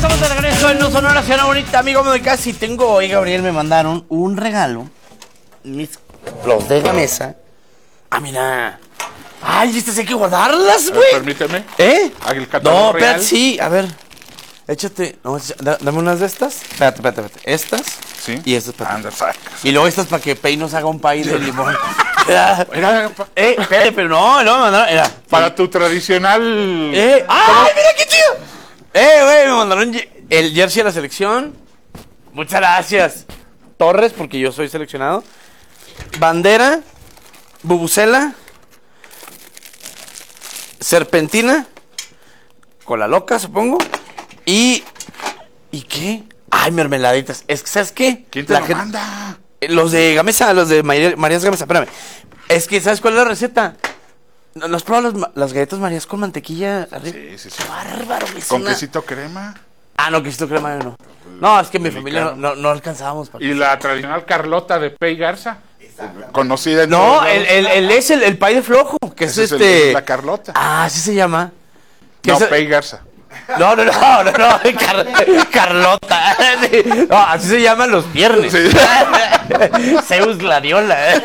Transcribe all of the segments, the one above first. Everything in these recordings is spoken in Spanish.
estamos de regreso en No Sonora, Ciudad Bonita, amigo de casi. Tengo hoy, Gabriel, me mandaron un regalo. Los de la mesa. Ah, mira. Ay, estas hay que guardarlas, güey. Permíteme. Haga el catálogo no, real. espérate, sí, a ver. Échate. No, dame unas de estas. Espérate. Estas. Sí. Y estas para Anda, sacas. Y luego estas para que Pei nos haga un pay de limón. Espérate, pero no, era. para tu tradicional. ¡Ay, mira qué chido! Güey, me mandaron el jersey de la selección. Muchas gracias. Torres, porque yo soy seleccionado. Bandera. Bubucela. Serpentina. Cola loca, supongo. ¿Y qué? Ay, mermeladitas. Es que, ¿sabes qué? ¿Quién te lo manda? Los de Gamesa, los de Marías Gamesa, espérame. Es que, ¿sabes cuál es la receta? ¿No has probado las galletas Marías con mantequilla arriba? Sí. Bárbaro, güey. ¿Con quesito crema? Ah, no, quesito crema no. No, es que mi familia no alcanzábamos para. ¿Y la tradicional Carlota de Pei Garza? Conocida en No, todos lados. el pay de flojo, que es la Carlota. Ah, así se llama. No, Pei Garza. No, Carlota. No, así se llaman los viernes. Sí. Zeus Gladiola.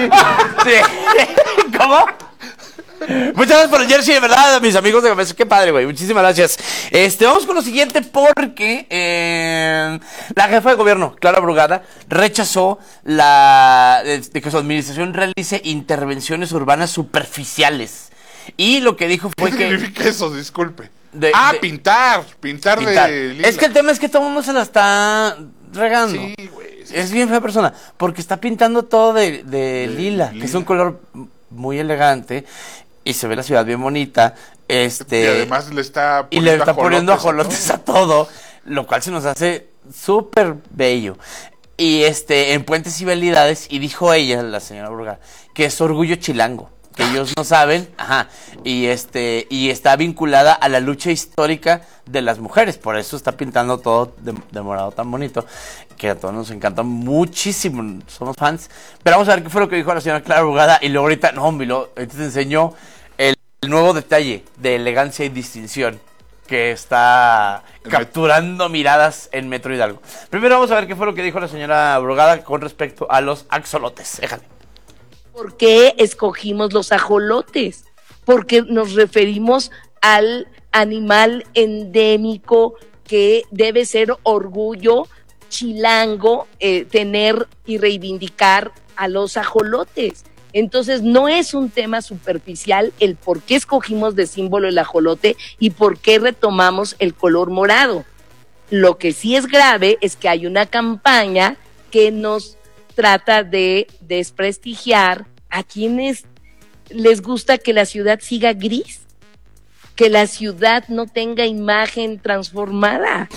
Sí. ¿Cómo? Muchas gracias por el jersey, de verdad, mis amigos de Gamesa. Qué padre, güey. Muchísimas gracias. Vamos con lo siguiente porque la jefa de gobierno, Clara Brugada, rechazó de que su administración realice intervenciones urbanas superficiales. Y lo que dijo fue ¿Qué que... significa eso? Disculpe. Pintar. De lila. Es que el tema es que todo el mundo se la está regando. Sí, güey. Sí. Es bien fea persona, porque está pintando todo de lila, que es un color muy elegante, y se ve la ciudad bien bonita. Y además le está poniendo ajolotes a todo, lo cual se nos hace súper bello. Y en Puentes y Vialidades, y dijo ella, la señora Brugada, que es orgullo chilango. Que ellos no saben, y está vinculada a la lucha histórica de las mujeres, por eso está pintando todo de morado tan bonito, que a todos nos encanta muchísimo, somos fans. Pero vamos a ver qué fue lo que dijo la señora Clara Brugada, y luego ahorita te enseñó el nuevo detalle de elegancia y distinción que está capturando miradas en Metro Hidalgo. Primero vamos a ver qué fue lo que dijo la señora Brugada con respecto a los axolotes. Déjale. ¿Por qué escogimos los ajolotes? Porque nos referimos al animal endémico que debe ser orgullo chilango tener y reivindicar a los ajolotes. Entonces no es un tema superficial el por qué escogimos de símbolo el ajolote y por qué retomamos el color morado. Lo que sí es grave es que hay una campaña que nos trata de desprestigiar a quienes les gusta que la ciudad siga gris, que la ciudad no tenga imagen transformada.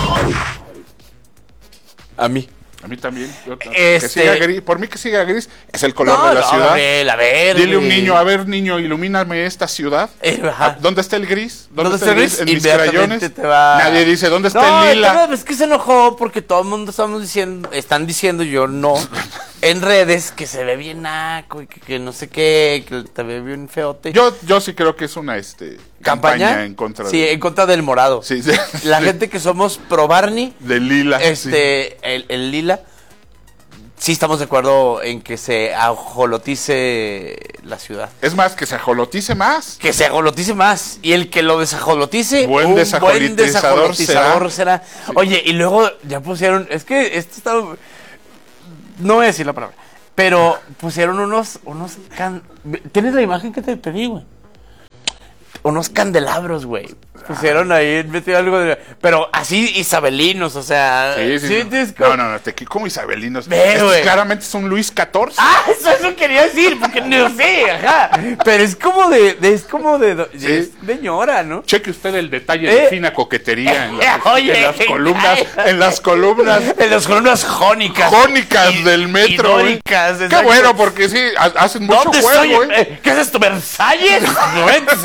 A mí también. Que siga gris. Por mí que siga gris. Es el color de la ciudad. A ver, dile a un niño, a ver, niño, ilumíname esta ciudad. ¿Dónde está el gris? ¿Dónde está el gris? En mis crayones. Nadie dice, ¿dónde está el lila? No, es que se enojó porque todo el mundo están diciendo, yo no, en redes, que se ve bien naco y que no sé qué, que te ve bien feote. Yo sí creo que es una campaña en contra en contra del morado. Sí. La gente que somos pro Barney. Del lila. El lila. Sí estamos de acuerdo en que se ajolotice la ciudad. Es más, que se ajolotice más. Que se ajolotice más. Y el que lo desajolotice, buen desajolotizador será. Sí. Oye, y luego ya pusieron, es que esto está... No voy a decir la palabra, pero pusieron unos ¿tienes la imagen que te pedí, güey? Unos candelabros, güey. Pusieron ahí, metió algo de... Pero así isabelinos, o sea... Sí. Como... No, como isabelinos. Güey. Claramente son Luis XIV. Ah, eso quería decir, porque no sé, ajá. Pero es como de es de ñora, ¿no? Cheque usted el detalle de fina coquetería en las columnas. En las columnas jónicas. Jónicas del metro. Jónicas. Qué bueno, porque sí, hacen mucho juego, ¿Qué es esto, Versalles? No, señor.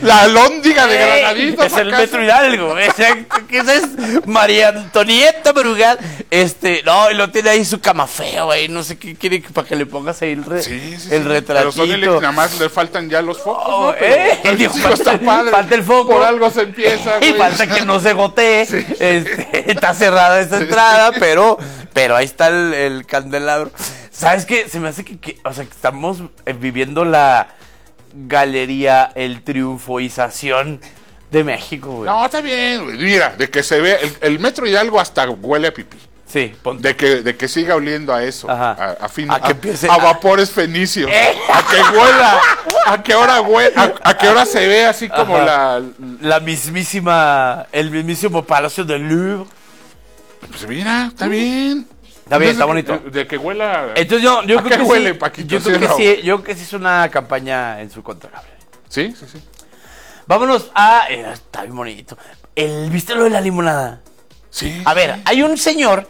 La alhóndiga de Granaditos. Es el Metro Hidalgo. Exacto, que esa es María Antonieta Brugal. No, y lo tiene ahí su cama fea, güey. No sé qué quiere para que le pongas ahí el retratito. Pero son nada más le faltan ya los focos, ¿no? Digo, está padre. Falta el foco. Por algo se empieza, Y güey. falta que no se gotee. Sí. Está cerrada esta entrada, pero ahí está el candelabro. ¿Sabes qué? Se me hace o sea, que estamos viviendo la galería, el triunfoización de México, güey. No, está bien, güey. Mira, de que se ve, el Metro Hidalgo hasta huele a pipí. Sí, ponte. De que siga oliendo a eso. Ajá. A que empiece a vapores fenicios. A que huela. A que ahora se ve así como la mismísima, el mismísimo Palacio del Louvre. Pues mira, está bien. Está bien, Entonces, está bonito. De que huela. Entonces yo ¿A creo qué que huele, sí, Paquito? yo creo ¿Sí que o no? sí, yo creo que sí es una campaña en su contra, Gabriel. Sí. Vámonos a... está bien bonito. ¿Viste lo de la limonada? Sí. A ver, hay un señor,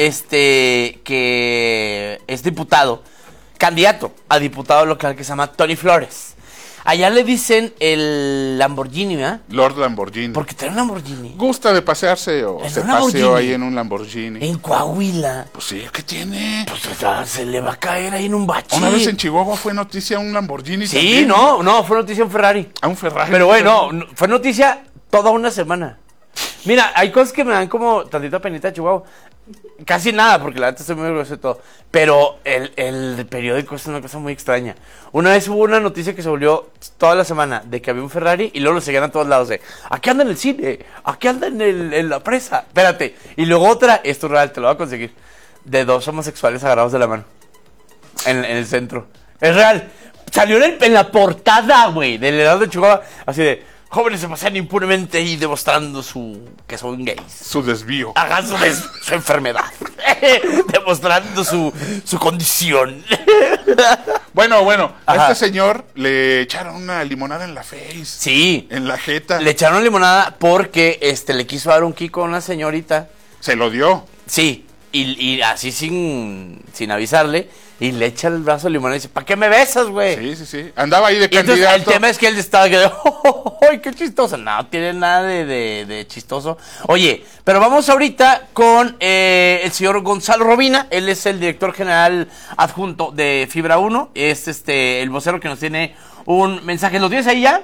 que es diputado, candidato a diputado local que se llama Tony Flores. Allá le dicen el Lamborghini, ¿verdad? Lord Lamborghini. Porque trae un Lamborghini. ¿Gusta de pasearse o ¿En se un paseó Lamborghini? ahí en un Lamborghini? En Coahuila. Pues sí, ¿qué tiene? Pues o sea, se le va a caer ahí en un bache. Una vez en Chihuahua fue noticia un Lamborghini. Sí, también. no, fue noticia en Ferrari. A un Ferrari. Pero bueno, fue noticia toda una semana. Mira, hay cosas que me dan como tantita penita de Chihuahua. Casi nada, porque la neta estoy muy orgulloso de todo. Pero el periódico es una cosa muy extraña. Una vez hubo una noticia que se volvió toda la semana de que había un Ferrari y luego lo seguían a todos lados de aquí anda en el cine, aquí anda en la presa. Espérate. Y luego otra, esto es real, te lo voy a conseguir. De dos homosexuales agarrados de la mano. En el centro. Es real. Salió en la portada, güey, del Heraldo de Chihuahua. Así de jóvenes se pasean impunemente y demostrando que son gays. Su desvío. Hagan su enfermedad. Demostrando su condición. Bueno, a Ajá. este señor le echaron una limonada en la face. Sí. En la jeta. Le echaron limonada porque le quiso dar un kiko a una señorita. Se lo dio. Sí. Y así sin avisarle. Y le echa el brazo de limonada y dice, ¿para qué me besas, güey? Sí. Andaba ahí de Y entonces candidato. el tema es que él estaba que ¡ay, qué chistoso! No tiene nada de chistoso. Oye, pero vamos ahorita con el señor Gonzalo Robina. Él es el director general adjunto de Fibra 1. Es el vocero que nos tiene un mensaje. ¿Lo tienes ahí ya?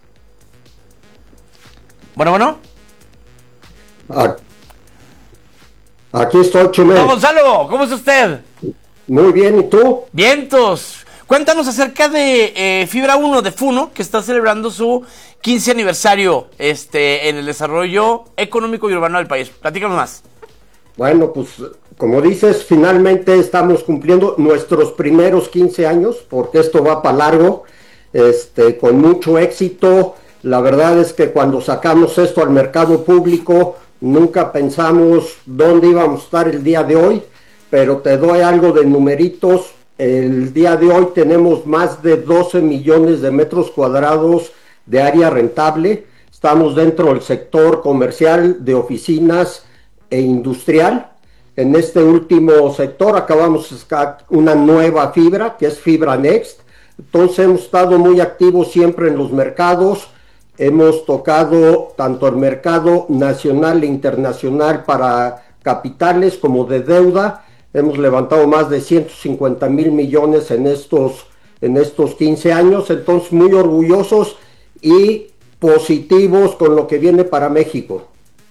Bueno. Aquí estoy, Chumel. No, Gonzalo, ¿cómo está usted? Muy bien, ¿y tú? Vientos. Cuéntanos acerca de Fibra 1 de Funo, que está celebrando su 15 aniversario en el desarrollo económico y urbano del país. Platícanos más. Bueno, pues como dices, finalmente estamos cumpliendo nuestros primeros 15 años, porque esto va para largo, con mucho éxito. La verdad es que cuando sacamos esto al mercado público, nunca pensamos dónde íbamos a estar el día de hoy, pero te doy algo de numeritos. El día de hoy tenemos más de 12 millones de metros cuadrados de área rentable. Estamos dentro del sector comercial, de oficinas e industrial. En este último sector acabamos de sacar una nueva fibra, que es Fibra Next. Entonces hemos estado muy activos siempre en los mercados. Hemos tocado tanto el mercado nacional e internacional para capitales como de deuda. Hemos levantado más de 150,000 millones en estos 15 años. Entonces muy orgullosos y positivos con lo que viene para México.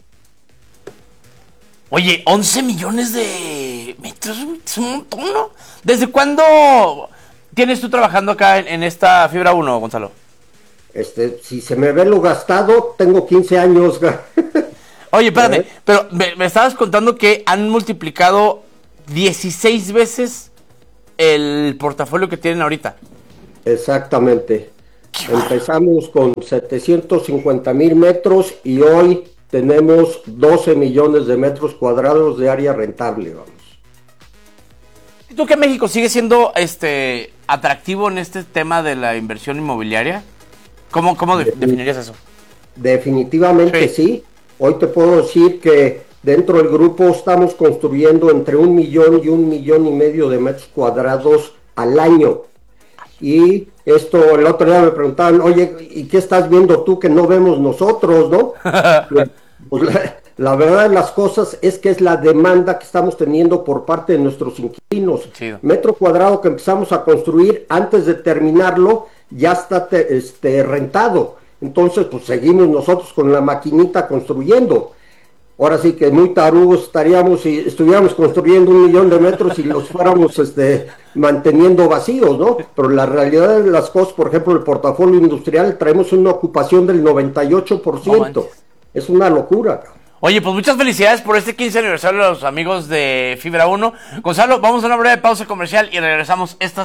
Oye, 11 millones de metros, es un montón, ¿no? ¿Desde cuándo tienes tú trabajando acá en esta Fibra 1, Gonzalo? Si se me ve lo gastado, tengo 15 años. Oye, espérame, pero me estabas contando que han multiplicado 16 veces el portafolio que tienen ahorita. Exactamente. Empezamos con 750,000 metros y hoy tenemos 12 millones de metros cuadrados de área rentable, vamos. ¿Tú que México sigue siendo atractivo en este tema de la inversión inmobiliaria? ¿Cómo definirías eso? Definitivamente sí. Hoy te puedo decir que dentro del grupo estamos construyendo entre 1 millón y 1,5 millones de metros cuadrados al año. Y Esto, el otro día me preguntaban, oye, ¿y qué estás viendo tú que no vemos nosotros, no? Pues la verdad de las cosas es que es la demanda que estamos teniendo por parte de nuestros inquilinos. Chido. Metro cuadrado que empezamos a construir, antes de terminarlo, ya está rentado. Entonces, pues seguimos nosotros con la maquinita construyendo. Ahora sí que muy tarugos estaríamos si estuviéramos construyendo 1 millón de metros y los fuéramos manteniendo vacíos, ¿no? Pero la realidad de las cosas, por ejemplo, el portafolio industrial, traemos una ocupación del 98%. No, es una locura. Oye, pues muchas felicidades por este 15 aniversario de los amigos de Fibra 1. Gonzalo, vamos a una breve pausa comercial y regresamos esta